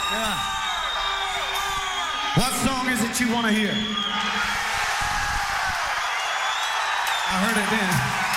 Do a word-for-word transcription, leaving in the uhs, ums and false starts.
Yeah. What song is it you want to hear? I heard it then.